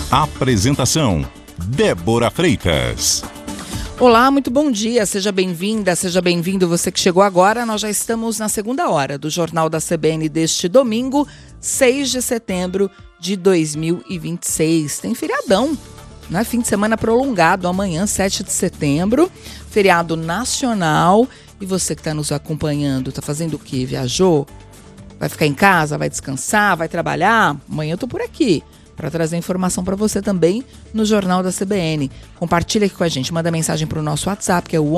Apresentação: Débora Freitas. Olá, muito bom dia, seja bem-vinda, seja bem-vindo você que chegou agora. Nós já estamos na segunda hora do Jornal da CBN deste domingo, 6 de setembro de 2026. Tem feriadão, né? Fim de semana prolongado, amanhã, 7 de setembro, feriado nacional. E você que está nos acompanhando, está fazendo o quê? Viajou? Vai ficar em casa? Vai descansar? Vai trabalhar? Amanhã eu estou por aqui para trazer informação para você também no Jornal da CBN. Compartilha aqui com a gente, manda mensagem para o nosso WhatsApp, que é o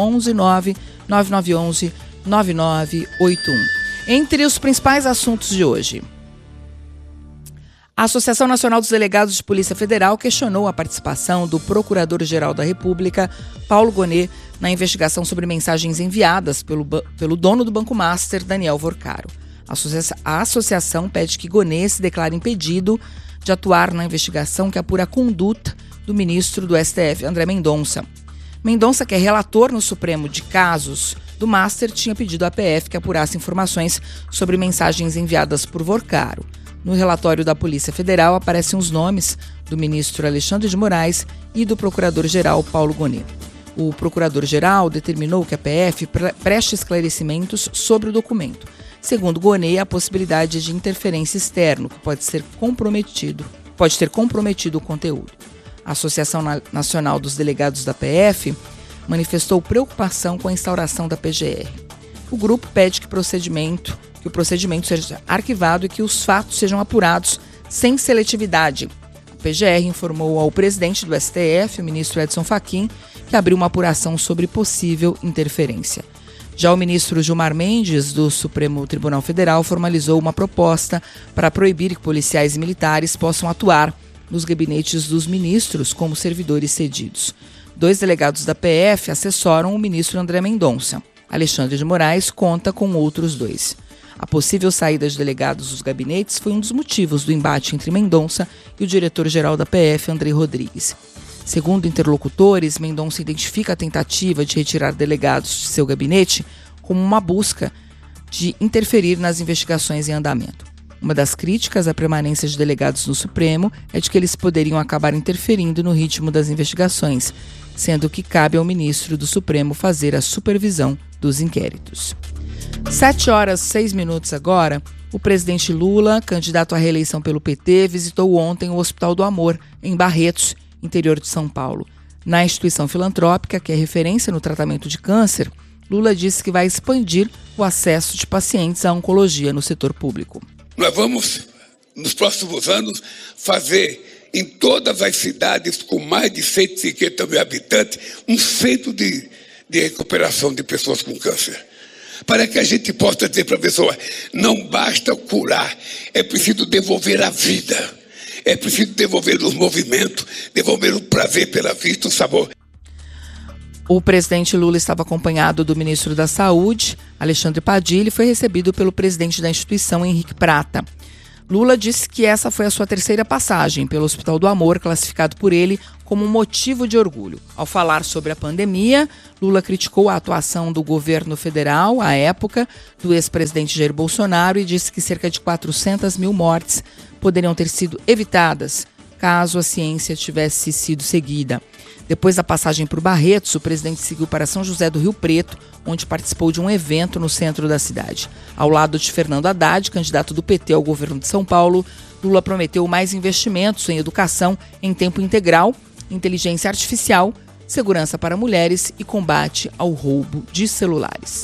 119-9911-9981. Entre os principais assuntos de hoje, a Associação Nacional dos Delegados de Polícia Federal questionou a participação do Procurador-Geral da República, Paulo Gonet, na investigação sobre mensagens enviadas pelo dono do Banco Master, Daniel Vorcaro. A associação pede que Gonet se declare impedido de atuar na investigação que apura a conduta do ministro do STF, André Mendonça. Mendonça, que é relator no Supremo de casos do Master, tinha pedido à PF que apurasse informações sobre mensagens enviadas por Vorcaro. No relatório da Polícia Federal aparecem os nomes do ministro Alexandre de Moraes e do procurador-geral Paulo Gonet. O procurador-geral determinou que a PF preste esclarecimentos sobre o documento. Segundo Gonet, a possibilidade de interferência externa, que pode ter comprometido o conteúdo. A Associação Nacional dos Delegados da PF manifestou preocupação com a instauração da PGR. O grupo pede que o procedimento seja arquivado e que os fatos sejam apurados sem seletividade. A PGR informou ao presidente do STF, o ministro Edson Fachin, que abriu uma apuração sobre possível interferência. Já o ministro Gilmar Mendes, do Supremo Tribunal Federal, formalizou uma proposta para proibir que policiais e militares possam atuar nos gabinetes dos ministros como servidores cedidos. 2 delegados da PF assessoram o ministro André Mendonça. Alexandre de Moraes conta com outros 2. A possível saída de delegados dos gabinetes foi um dos motivos do embate entre Mendonça e o diretor-geral da PF, Andrei Rodrigues. Segundo interlocutores, Mendonça identifica a tentativa de retirar delegados de seu gabinete como uma busca de interferir nas investigações em andamento. Uma das críticas à permanência de delegados no Supremo é de que eles poderiam acabar interferindo no ritmo das investigações, sendo que cabe ao ministro do Supremo fazer a supervisão dos inquéritos. 7h06 agora. O presidente Lula, candidato à reeleição pelo PT, visitou ontem o Hospital do Amor, em Barretos, interior de São Paulo. Na instituição filantrópica, que é referência no tratamento de câncer, Lula disse que vai expandir o acesso de pacientes à oncologia no setor público. Nós vamos, nos próximos anos, fazer em todas as cidades com mais de 150 mil habitantes um centro de recuperação de pessoas com câncer. Para que a gente possa dizer para a pessoa, não basta curar, é preciso devolver a vida. É preciso devolver os movimentos, devolver o prazer pela vista, o sabor. O presidente Lula estava acompanhado do ministro da Saúde, Alexandre Padilha, e foi recebido pelo presidente da instituição, Henrique Prata. Lula disse que essa foi a sua terceira passagem pelo Hospital do Amor, classificado por ele como um motivo de orgulho. Ao falar sobre a pandemia, Lula criticou a atuação do governo federal, à época, do ex-presidente Jair Bolsonaro, e disse que cerca de 400 mil mortes poderiam ter sido evitadas caso a ciência tivesse sido seguida. Depois da passagem por Barretos, o presidente seguiu para São José do Rio Preto, onde participou de um evento no centro da cidade. Ao lado de Fernando Haddad, candidato do PT ao governo de São Paulo, Lula prometeu mais investimentos em educação em tempo integral, inteligência artificial, segurança para mulheres e combate ao roubo de celulares.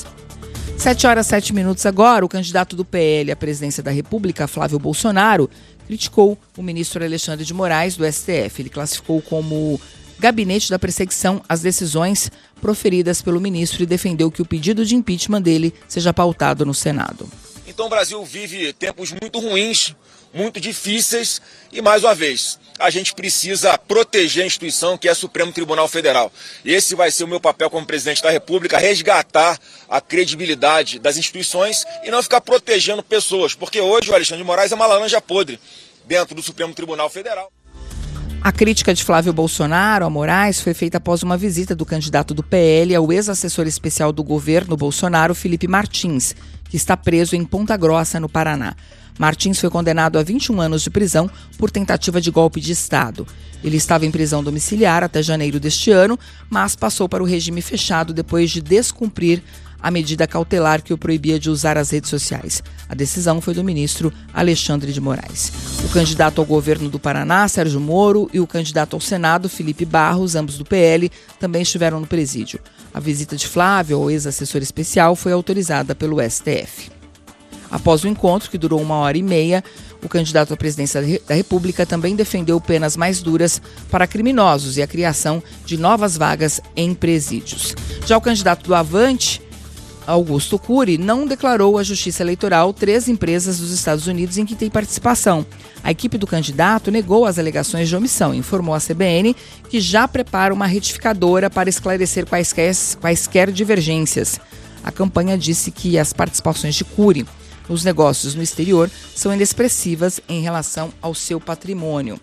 7h07 agora. O candidato do PL à presidência da República, Flávio Bolsonaro, criticou o ministro Alexandre de Moraes do STF. Ele classificou como gabinete da perseguição as decisões proferidas pelo ministro e defendeu que o pedido de impeachment dele seja pautado no Senado. Então o Brasil vive tempos muito ruins, muito difíceis e, mais uma vez, a gente precisa proteger a instituição que é o Supremo Tribunal Federal. E esse vai ser o meu papel como presidente da República, resgatar a credibilidade das instituições e não ficar protegendo pessoas, porque hoje o Alexandre de Moraes é uma laranja podre dentro do Supremo Tribunal Federal. A crítica de Flávio Bolsonaro a Moraes foi feita após uma visita do candidato do PL ao ex-assessor especial do governo Bolsonaro, Felipe Martins, que está preso em Ponta Grossa, no Paraná. Martins foi condenado a 21 anos de prisão por tentativa de golpe de Estado. Ele estava em prisão domiciliar até janeiro deste ano, mas passou para o regime fechado depois de descumprir a medida cautelar que o proibia de usar as redes sociais. A decisão foi do ministro Alexandre de Moraes. O candidato ao governo do Paraná, Sérgio Moro, e o candidato ao Senado, Felipe Barros, ambos do PL, também estiveram no presídio. A visita de Flávio ao ex-assessor especial foi autorizada pelo STF. Após o encontro, que durou 1h30, o candidato à presidência da República também defendeu penas mais duras para criminosos e a criação de novas vagas em presídios. Já o candidato do Avante, Augusto Cury, não declarou à Justiça Eleitoral 3 empresas dos Estados Unidos em que tem participação. A equipe do candidato negou as alegações de omissão e informou à CBN que já prepara uma retificadora para esclarecer quaisquer divergências. A campanha disse que as participações de Cury nos negócios no exterior são inexpressivas em relação ao seu patrimônio.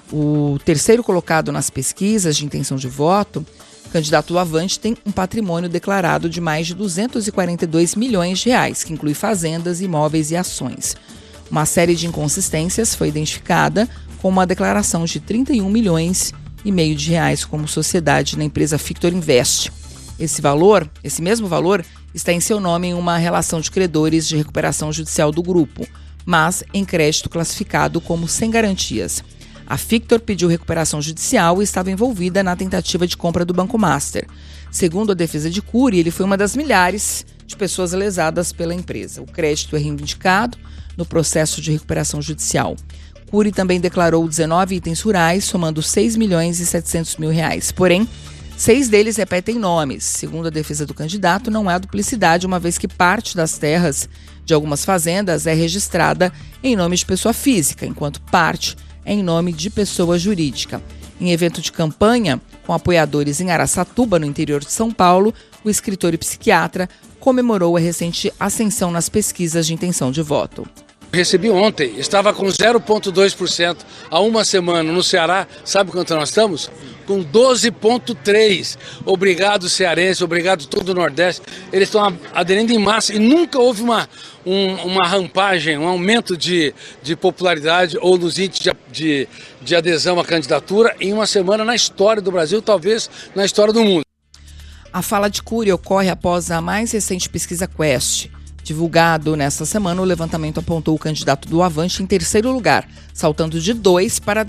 O terceiro colocado nas pesquisas de intenção de voto, o candidato do Avante, tem um patrimônio declarado de mais de 242 milhões de reais, que inclui fazendas, imóveis e ações. Uma série de inconsistências foi identificada com uma declaração de 31 milhões e meio de reais como sociedade na empresa Victor Invest. Esse mesmo valor, está em seu nome em uma relação de credores de recuperação judicial do grupo, mas em crédito classificado como sem garantias. A Victor pediu recuperação judicial e estava envolvida na tentativa de compra do Banco Master. Segundo a defesa de Cury, ele foi uma das milhares de pessoas lesadas pela empresa. O crédito é reivindicado no processo de recuperação judicial. Cury também declarou 19 itens rurais, somando 6 milhões e 700 mil reais. Porém, 6 deles repetem nomes. Segundo a defesa do candidato, não há duplicidade, uma vez que parte das terras de algumas fazendas é registrada em nome de pessoa física, enquanto parte é em nome de pessoa jurídica. Em evento de campanha, com apoiadores em Araçatuba, no interior de São Paulo, o escritor e psiquiatra comemorou a recente ascensão nas pesquisas de intenção de voto. Recebi ontem, estava com 0,2% há uma semana no Ceará. Sabe quanto nós estamos? Com 12,3%. Obrigado, cearense, obrigado todo o Nordeste. Eles estão aderindo em massa e nunca houve uma rampagem, um aumento de popularidade ou nos índices de adesão à candidatura em uma semana na história do Brasil, talvez na história do mundo. A fala de Cury ocorre após a mais recente pesquisa Quest. Divulgado nesta semana, o levantamento apontou o candidato do Avante em terceiro lugar, saltando de 2% para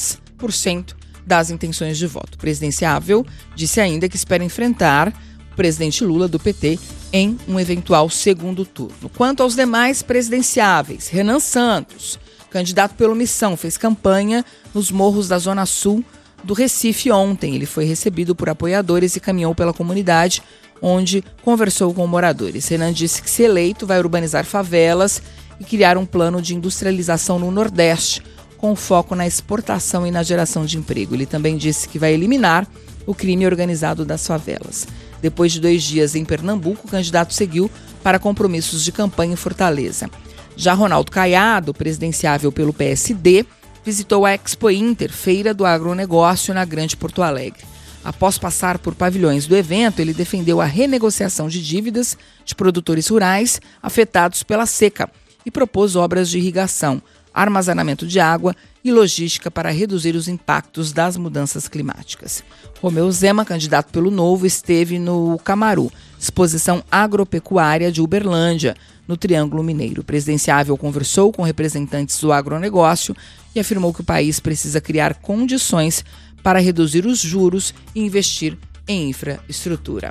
10% das intenções de voto. O presidenciável disse ainda que espera enfrentar o presidente Lula do PT em um eventual segundo turno. Quanto aos demais presidenciáveis, Renan Santos, candidato pela omissão, fez campanha nos morros da Zona Sul do Recife ontem. Ele foi recebido por apoiadores e caminhou pela comunidade, onde conversou com moradores. Renan disse que, se eleito, vai urbanizar favelas e criar um plano de industrialização no Nordeste, com foco na exportação e na geração de emprego. Ele também disse que vai eliminar o crime organizado das favelas. Depois de 2 dias em Pernambuco, o candidato seguiu para compromissos de campanha em Fortaleza. Já Ronaldo Caiado, presidenciável pelo PSD, visitou a Expo Inter, feira do agronegócio na Grande Porto Alegre. Após passar por pavilhões do evento, ele defendeu a renegociação de dívidas de produtores rurais afetados pela seca e propôs obras de irrigação, armazenamento de água e logística para reduzir os impactos das mudanças climáticas. Romeu Zema, candidato pelo Novo, esteve no Camaru, exposição agropecuária de Uberlândia, no Triângulo Mineiro. O presidenciável conversou com representantes do agronegócio e afirmou que o país precisa criar condições para reduzir os juros e investir em infraestrutura.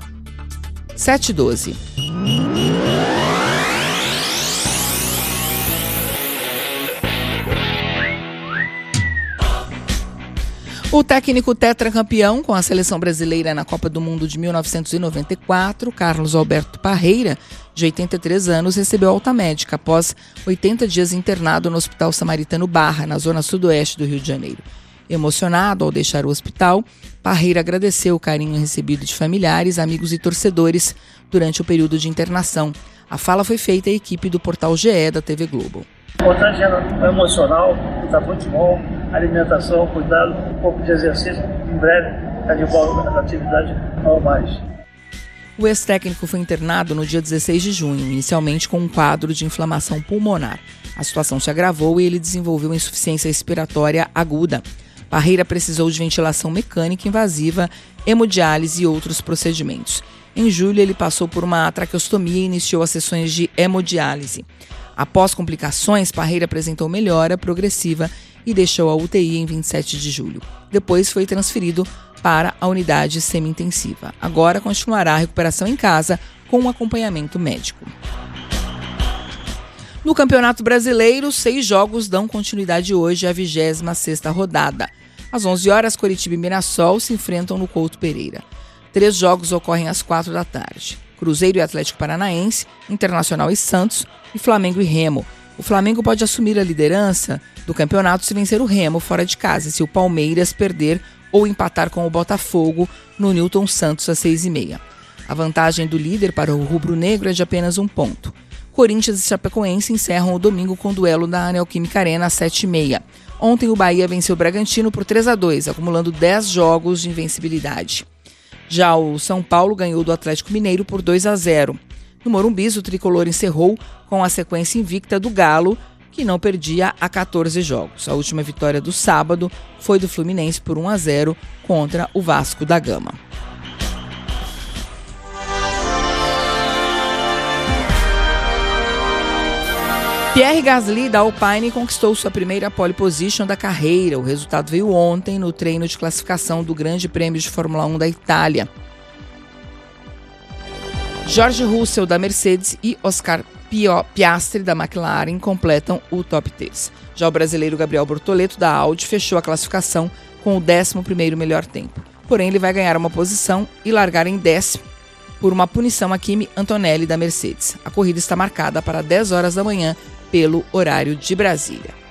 7h12. O técnico tetracampeão com a seleção brasileira na Copa do Mundo de 1994, Carlos Alberto Parreira, de 83 anos, recebeu alta médica após 80 dias internado no Hospital Samaritano Barra, na zona sudoeste do Rio de Janeiro. Emocionado ao deixar o hospital, Parreira agradeceu o carinho recebido de familiares, amigos e torcedores durante o período de internação. A fala foi feita à equipe do Portal GE da TV Globo. O importante é emocional, está muito bom. alimentação, cuidado, um pouco de exercício, em breve está de volta às atividades normais. O ex-técnico foi internado no dia 16 de junho, inicialmente com um quadro de inflamação pulmonar. A situação se agravou e ele desenvolveu insuficiência respiratória aguda. Parreira precisou de ventilação mecânica invasiva, hemodiálise e outros procedimentos. Em julho, ele passou por uma traqueostomia e iniciou as sessões de hemodiálise. Após complicações, Parreira apresentou melhora progressiva e deixou a UTI em 27 de julho. Depois foi transferido para a unidade semi-intensiva. Agora continuará a recuperação em casa com um acompanhamento médico. No Campeonato Brasileiro, 6 jogos dão continuidade hoje à 26ª rodada. Às 11 horas, Coritiba e Mirassol se enfrentam no Couto Pereira. 3 jogos ocorrem às 4 da tarde. Cruzeiro e Atlético Paranaense, Internacional e Santos e Flamengo e Remo. O Flamengo pode assumir a liderança do campeonato se vencer o Remo fora de casa, se o Palmeiras perder ou empatar com o Botafogo no Newton Santos às 6h30. A vantagem do líder para o rubro-negro é de apenas 1 ponto. Corinthians e Chapecoense encerram o domingo com o duelo da Neoquímica Arena às 7h30. Ontem o Bahia venceu o Bragantino por 3-2, acumulando 10 jogos de invencibilidade. Já o São Paulo ganhou do Atlético Mineiro por 2-0. No Morumbi, o tricolor encerrou com a sequência invicta do Galo, que não perdia há 14 jogos. A última vitória do sábado foi do Fluminense por 1-0 contra o Vasco da Gama. Pierre Gasly da Alpine conquistou sua primeira pole position da carreira. O resultado veio ontem no treino de classificação do Grande Prêmio de Fórmula 1 da Itália. George Russell da Mercedes e Oscar Piastri da McLaren completam o top 3. Já o brasileiro Gabriel Bortoleto da Audi fechou a classificação com o 11º melhor tempo. Porém, ele vai ganhar uma posição e largar em 10º por uma punição a Kimi Antonelli da Mercedes. A corrida está marcada para 10 horas da manhã pelo horário de Brasília.